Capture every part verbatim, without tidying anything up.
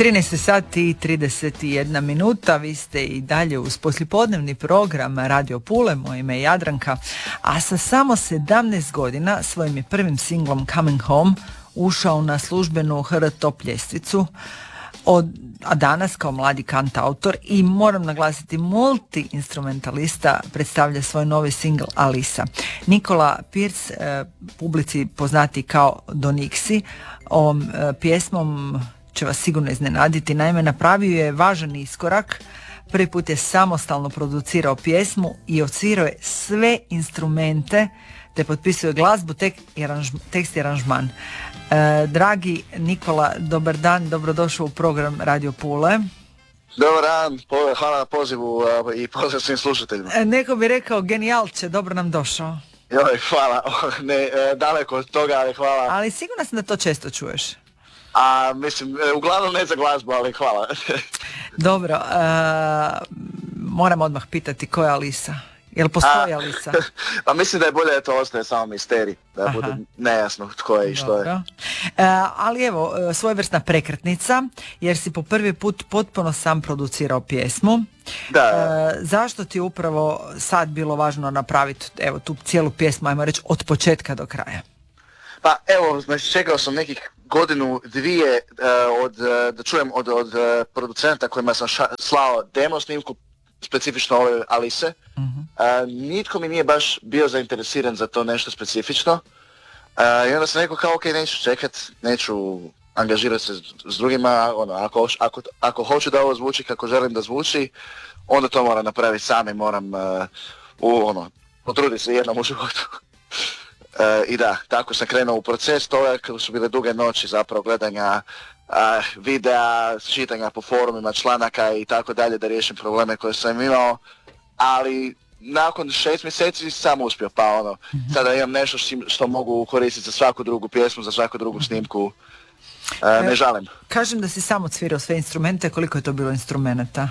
trinaest sati i trideset jedna minuta, vi ste i dalje uz poslijepodnevni program Radio Pule, moje ime je Jadranka, a sa samo sedamnaest godina svojim je prvim singlom Coming Home ušao na službenu H R top ljestvicu, od, a danas kao mladi kantautor i moram naglasiti multi-instrumentalista predstavlja svoj novi singl Alisa. Nikola Pierce, eh, publici poznati kao Donixi, ovom eh, pjesmom će vas sigurno iznenaditi. Naime, napravio je važan iskorak. Prvi put je samostalno producirao pjesmu i odsvirao je sve instrumente te potpisuje glazbu, tek i aranž, tekst i aranžman. E, dragi Nikola, dobar dan, dobrodošao u program Radio Pule. Dobar dan, hvala na pozivu i pozdrav svim slušateljima. E, neko bi rekao genijalče, dobro nam došao. Joj, hvala, ne, daleko od toga, ali hvala. Ali sigurno sam da to često čuješ. A mislim, uglavnom ne za glazbu, ali hvala. Dobro, uh, moram odmah pitati ko je Alisa? Jel postoji A, Alisa? Pa mislim da je bolje da to ostaje samo misterij, da Aha. bude nejasno tko je i što Dobro. je. Uh, ali evo, svojevrsna prekretnica, jer si po prvi put potpuno sam producirao pjesmu. Da. Uh, zašto ti upravo sad bilo važno napraviti evo tu cijelu pjesmu, ajmo reći, od početka do kraja? Pa evo, znači čekao sam nekih godinu, dvije uh, od, uh, da čujem od, od uh, producenta kojima sam ša, slao demo snimku, specifično ove Alise. Uh-huh. Uh, nitko mi nije baš bio zainteresiran za to nešto specifično. Uh, I onda sam rekao kao ok, neću čekat, neću angažirati se s, s drugima, ono, ako, ako, ako hoću da ovo zvuči kako želim da zvuči, onda to moram napraviti sam i moram uh, u, ono, potruditi se jednom u životu. Uh, I da, tako sam krenuo u proces toga, kada su bile duge noći zapravo gledanja uh, videa, čitanja po forumima, članaka i tako dalje da riješim probleme koje sam imao, ali nakon šest mjeseci sam uspio, pa ono, mm-hmm. sada imam nešto što mogu koristiti za svaku drugu pjesmu, za svaku drugu snimku, uh, ne žalim. Kažem da si samo odsvirao sve instrumente, koliko je to bilo instrumenta?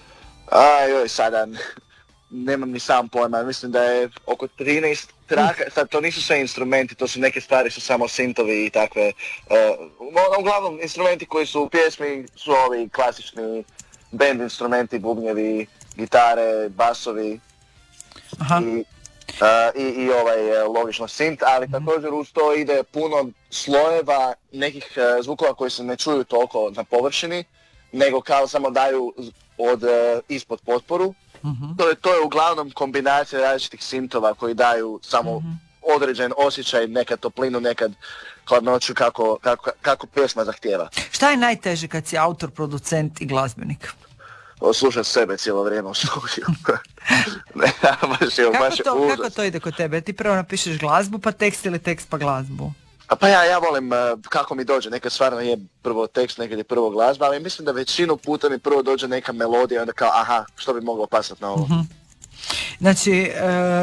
Ajoj, sada... Nemam ni sam pojma, mislim da je oko trinaest traka, sad to nisu sve instrumenti, to su neke stvari, su samo sintovi i takve, uh, uglavnom instrumenti koji su u pjesmi su ovi klasični band instrumenti, bubnjevi, gitare, basovi. Aha. I, uh, i, i ovaj uh, logično sint, ali mm-hmm. također uz to ide puno slojeva nekih uh, zvukova koji se ne čuju toliko na površini, nego kao samo daju od uh, ispod potporu. Uh-huh. To, je, to je uglavnom kombinacija različitih sintova koji daju samo uh-huh. određen osjećaj, nekad toplinu, nekad hladnoću kako, kako, kako pjesma zahtijeva. Šta je najteže kad si autor, producent i glazbenik? Slušat sebe cijelo vrijeme u studiju. ne, baš je, kako, baš je to, kako to ide kod tebe? Ti prvo napišeš glazbu pa tekst ili tekst pa glazbu? A pa ja, ja volim uh, kako mi dođe, nekad stvarno je prvo tekst, nekad je prvo glazba, ali mislim da većinu puta mi prvo dođe neka melodija, onda kao aha, što bi moglo pasati na ovo. Uh-huh. Znači,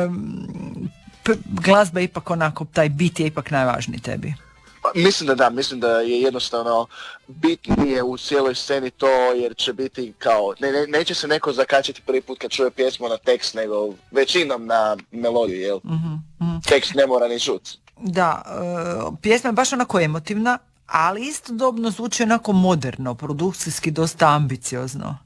um, p- glazba je ipak onako, taj bit je ipak najvažniji tebi. Pa, mislim da da, mislim da je jednostavno bitnije u cijeloj sceni to jer će biti kao, ne, ne, neće se neko zakačiti prvi put kad čuje pjesmu na tekst, nego većinom na melodiju, jel? Uh-huh. Uh-huh. Tekst ne mora ni čuti. Da, uh, pjesma je baš onako emotivna, ali istodobno zvuči onako moderno, produkcijski dosta ambiciozno.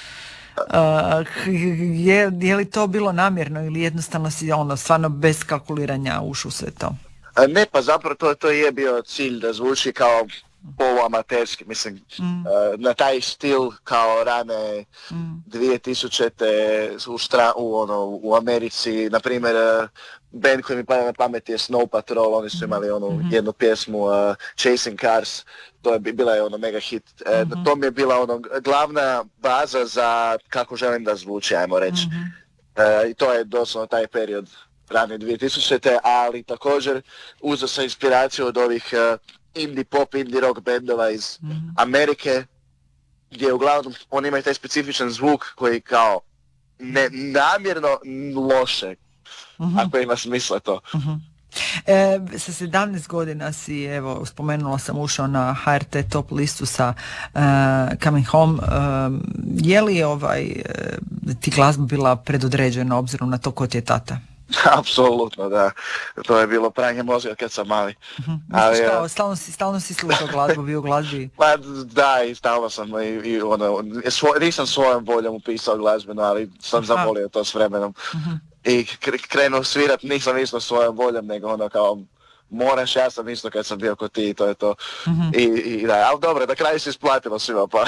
Uh, je, je li to bilo namjerno ili jednostavno si ono stvarno bez kalkuliranja ušao sve to? Ne, pa zapravo to, to je bio cilj da zvuči kao poluamaterski, mislim, mm. uh, na taj stil kao rane mm. dvije tisućite u, stra, u, ono, u Americi, na primjer, uh, band koji mi pada na pamet je Snow Patrol, oni su imali onu mm-hmm. jednu pjesmu uh, Chasing Cars, to je bila je ono mega hit, uh, mm-hmm. to mi je bila ono glavna baza za kako želim da zvuči, ajmo reći. Mm-hmm. Uh, I to je doslovno taj period rane dvije tisućite, ali također uzeo sam inspiraciju od ovih uh, indie pop, indie rock bendova iz mm-hmm. Amerike, gdje uglavnom oni imaju taj specifičan zvuk koji kao ne, namjerno loše, mm-hmm. ako ima smisla to. Mm-hmm. E, sa sedamnaest godina si, evo, spomenula sam, ušao na H R T top listu sa uh, Coming Home. Uh, je li ovaj, uh, ti glazba bila predodređena obzirom na to ko ti je tata? Apsolutno, da. To je bilo pranje mozga kad sam mali. Uh-huh. Misliš kao, stalno si, stalno si slušao glazbu, bio u glazbi? Pa da, i stalno sam i, i ono, svoj, nisam svojom voljom upisao glazbeno, ali sam Aha. zavolio to s vremenom. Uh-huh. I krenuo svirat, nisam isto svojom voljom, nego ono kao, moraš, ja sam isto kad sam bio kod ti, to je to. Uh-huh. I, i da, ali dobro, na kraju se isplatilo svima pa.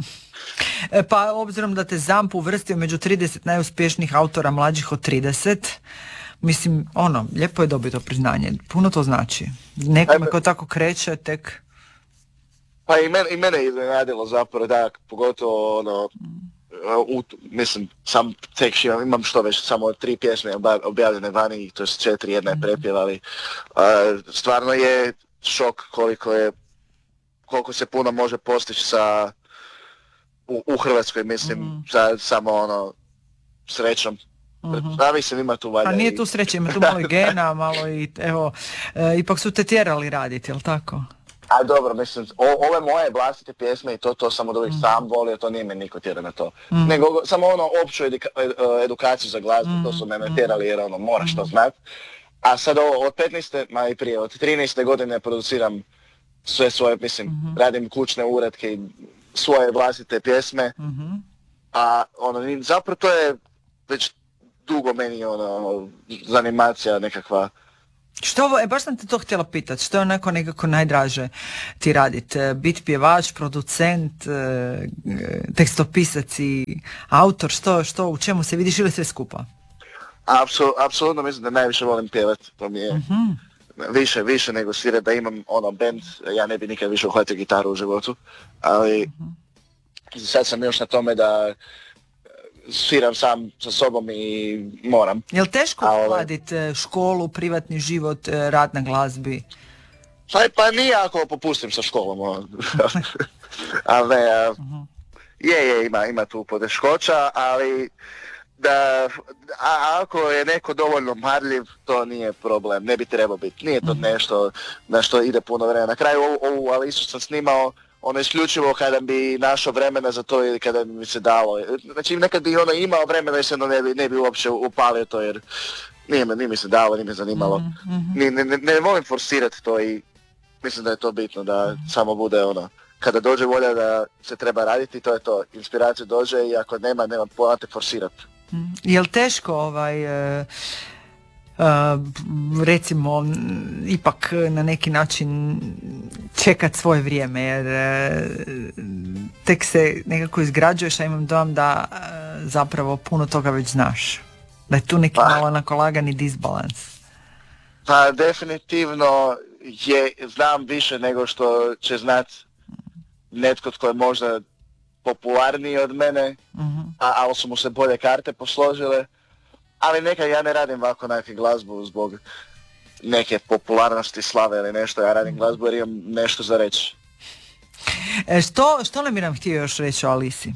Pa obzirom da te ZAMP uvrstio među trideset najuspješnijih autora mlađih od trideset, mislim, ono, lijepo je dobiti to priznanje, puno to znači. Nekome ko tako kreće, tek... Pa i mene, i mene iznenadilo zapravo, da, pogotovo ono, u, mislim, sam tek imam, imam što već, samo tri pjesme objavljene vani, to je četiri, jedna je prepjevali. Uh, stvarno je šok koliko je, koliko se puno može postići sa, u, u Hrvatskoj, mislim, mm. sa samo ono, srećom. Uh-huh. Da, mislim, ima tu valjda. A nije tu sreće, ima tu malo i gena, malo i, evo, e, ipak su te tjerali raditi, jel tako? A dobro, mislim, o, ove moje vlastite pjesme i to, to sam od uvijek mm. sam volio, to nije me niko tjera na to. Mm. Nego samo ono opću eduka, edukaciju za glazbu, mm. to su me natjerali jer ono, moraš mm. to znat. A sad ovo, od petnaeste, ma i prije, od trinaeste godine produciram sve svoje, mislim, mm-hmm. radim kućne uratke i svoje vlastite pjesme. Mm-hmm. A ono, zapravo to je već dugo meni ono, zanimacija nekakva. Što ovo, e baš sam te to htjela pitati, što je onako nekako najdraže ti raditi? Bit pjevač, producent, tekstopisac i autor, što, što, u čemu se vidiš ili sve skupa? Apsul, apsolutno mislim da najviše volim pjevati, to mi je mm-hmm. više, više nego svirati, da imam ono band, ja ne bi nikad više uhvatio gitaru u životu, ali mm-hmm. sad sam još na tome da sviram sam sa sobom i moram. Je li teško uskladiti školu, privatni život, rad na glazbi? Pa, pa nije ako popustim sa školom. ali ne, uh-huh. je, je, ima, ima tu poteškoća, ali da, a, ako je neko dovoljno marljiv, to nije problem, ne bi trebao biti. Nije to uh-huh. nešto na što ide puno vremena. Na kraju ovu, ovu Alisu sam snimao ono isključivo kada bi našao vremena za to ili kada bi mi se dalo. Znači nekad bi ono imao vremena i se ono ne bi, ne bi uopće upalio to jer nije, nije mi se dalo, nije me zanimalo. Mm-hmm. Ne, ne, ne volim forsirati to i mislim da je to bitno da mm-hmm. samo bude ono, kada dođe volja da se treba raditi, to je to. Inspiracija dođe i ako nema, nema pojate forsirati. Mm. Je li teško ovaj... Uh... Uh, recimo ipak na neki način čekat svoje vrijeme jer uh, tek se nekako izgrađuješ, a imam dojam da uh, zapravo puno toga već znaš, da je tu neki pa, malo onako lagani disbalans. Pa definitivno je, znam više nego što će znat netko tko je možda popularniji od mene, uh-huh. a, ali su mu se bolje karte posložile. Ali nekad ja ne radim ovako neke glazbu zbog neke popularnosti, slave ili nešto, ja radim glazbu jer imam nešto za reći. E, što, što ne bi nam htio još reći o Alisi?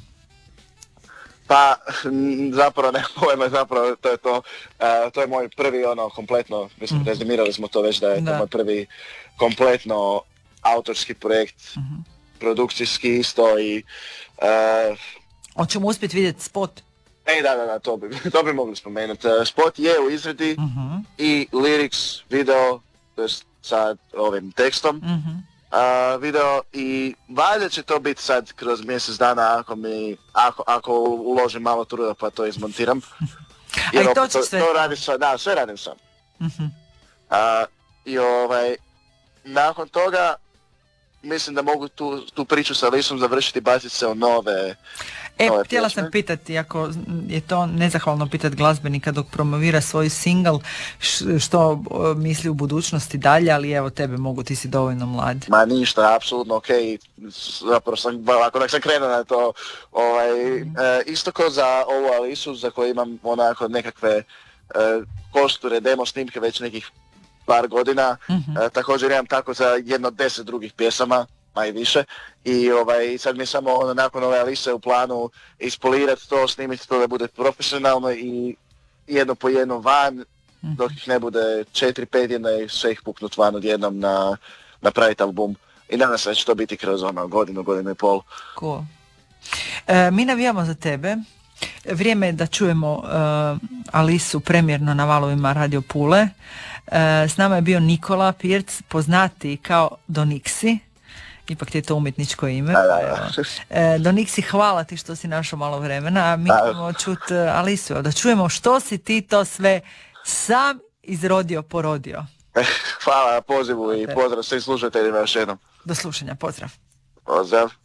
Pa, zapravo ne pojma, zapravo to je to, uh, to je moj prvi ono kompletno, mislim, mm. rezimirali smo to već da je da. to moj prvi kompletno autorski projekt, mm-hmm. produkcijski isto i... Uh, Hoćemo uspjeti vidjeti spot? E, da, da, da, to bi, to bi mogli spomenuti. Spot je u izradi uh-huh. i lyrics, video, to je sa ovim tekstom, uh-huh. uh, video i valjda će to biti sad kroz mjesec dana ako mi, ako, ako uložim malo truda pa to izmontiram. Jer to, to, sve... to radim sam, da, sve radim sam. Uh-huh. Uh, I ovaj, nakon toga mislim da mogu tu, tu priču sa Alisom završiti i baciti se u nove... E, htjela sam pitati, ako je to nezahvalno pitati glazbenika dok promovira svoj single, što misli u budućnosti dalje, ali evo tebe mogu, ti si dovoljno mlad. Ma ništa, apsolutno ok, zapravo sam, ako sam krenuo na to, ovaj, mm. e, isto kao za ovu Alisu, za koju imam onako nekakve e, kosture, demo snimke već nekih par godina, mm-hmm. e, također imam tako za jedno deset drugih pjesama, maj više, i ovaj, sad mi je samo ono, nakon ove Alise u planu ispolirati to, snimiti to da bude profesionalno i jedno po jedno van, mm-hmm. dok ih ne bude četiri, pet jedna i sve ih puknut van odjednom na napraviti album. I nadam se da će to biti kroz ono, godinu, godinu i pol. Cool. E, mi navijamo za tebe Vrijeme je da čujemo uh, Alisu premjerno na valovima Radio Pule. Uh, s nama je bio Nikola Pirc, poznati kao Doniksi. Ipak ti je to umjetničko ime. Da, da, da. Doniksi, hvala ti što si našao malo vremena, a mi ćemo čuti Alisu, da čujemo što si ti to sve sam izrodio, porodio. Hvala na pozivu i pozdrav svim slušateljima još jednom. Do slušanja, pozdrav. Pozdrav.